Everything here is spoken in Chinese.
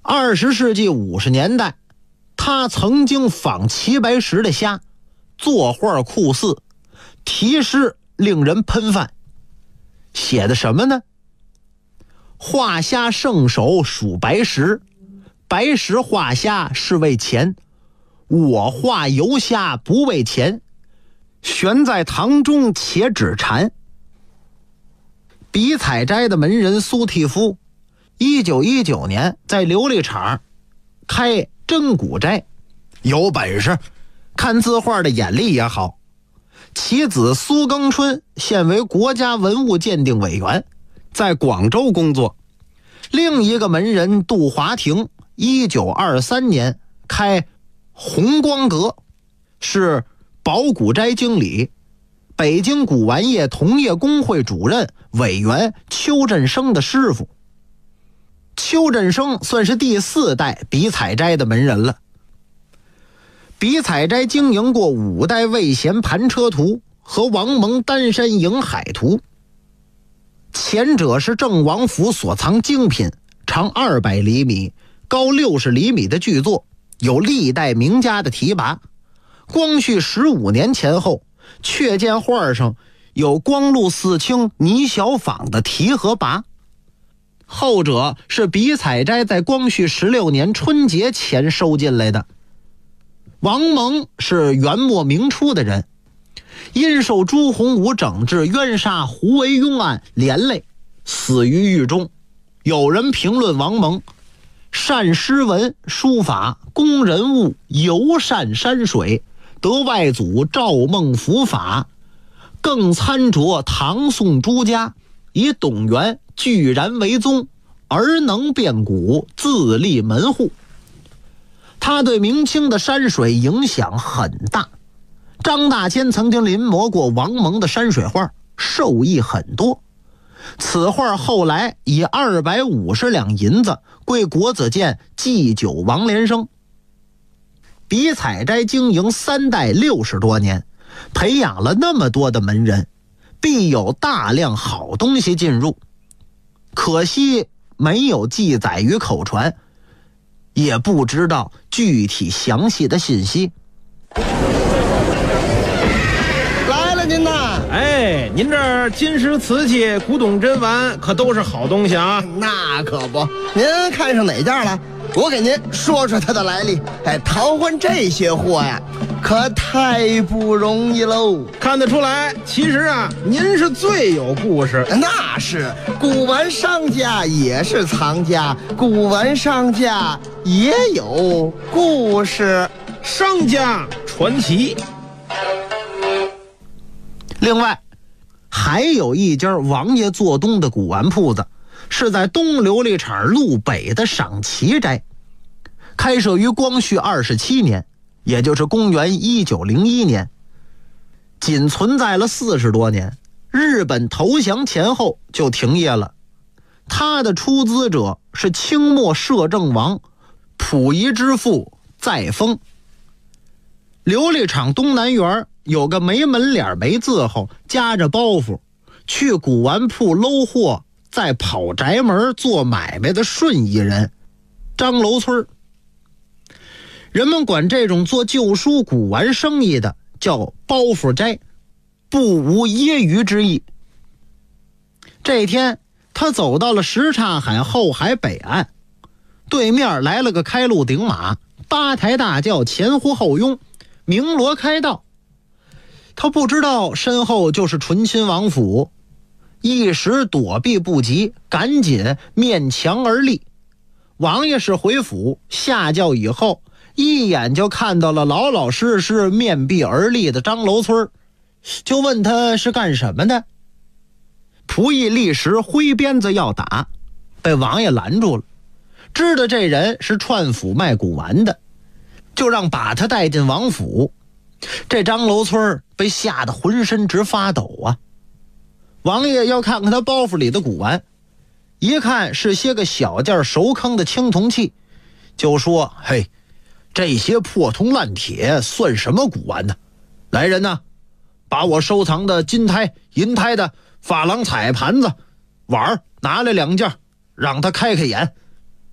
20世纪50年代，他曾经仿齐白石的虾，作画酷似，题诗令人喷饭。写的什么呢？画虾圣手数白石，白石画虾是为钱，我画游虾不为钱，悬在堂中且只馋。比采斋的门人苏提夫1919年在琉璃厂开真古斋，有本事，看字画的眼力也好。其子苏庚春现为国家文物鉴定委员，在广州工作。另一个门人杜华庭1923年开红光阁，是宝古斋经理。北京古玩业同业工会主任委员邱振生的师傅。邱振生算是第4代比采斋的门人了。比采斋经营过5代魏贤盘车图和王蒙丹山迎海图，前者是郑王府所藏精品，长200厘米，高60厘米的巨作，有历代名家的提拔。光绪15年前后，确见画上有光禄寺卿倪小坊的题和跋。后者是比采斋在光绪16年春节前收进来的。王蒙是元末明初的人，因受朱洪武整治冤杀胡惟庸案连累，死于狱中。有人评论王蒙善诗文书法，工人物，尤善山水，得外祖赵孟頫法，更参着唐宋诸家，以董源居然为宗，而能辨古，自立门户。他对明清的山水影响很大。张大千曾经临摹过王蒙的山水画，受益很多。此画后来以250两银子归国子监祭酒王连生。比采斋经营3代60多年，培养了那么多的门人，必有大量好东西进入，可惜没有记载与口传，也不知道具体详细的信息。 来了您呐！ 哎，您这儿金石瓷器、古董珍玩可都是好东西啊！ 那可不，您看上哪件了？我给您说说它的来历。哎，淘换这些货呀，可太不容易喽。 看得出来，其实啊，您是最有故事。 那是，古玩商家也是藏家，古玩商家也有故事。 商家传奇。 另外，还有一家王爷做东的古玩铺子，是在东琉璃厂路北的赏奇斋，开设于光绪27年，也就是公元1901年，仅存在了40多年，日本投降前后就停业了。他的出资者是清末摄政王溥仪之父载沣。琉璃厂东南园有个没门脸没字号，夹着包袱去古玩铺搂货，再跑宅门做买卖的顺义人张楼村。人们管这种做旧书古玩生意的叫包袱斋，不无揶揄之意。这天他走到了什刹海后海北岸，对面来了个开路顶马，八抬大轿前呼后拥，鸣锣开道。他不知道身后就是醇亲王府，一时躲避不及，赶紧面墙而立。王爷是回府，下轿以后一眼就看到了老老实实面壁而立的张楼村，就问他是干什么的。仆役立时挥鞭子要打，被王爷拦住了，知道这人是串府卖古玩的，就让把他带进王府。这张楼村被吓得浑身直发抖啊！王爷要看看他包袱里的古玩，一看是些个小件熟坑的青铜器，就说：“嘿，这些破铜烂铁算什么古玩呢？来人呐，把我收藏的金胎、银胎的珐琅彩盘子、碗拿来2件，让他开开眼。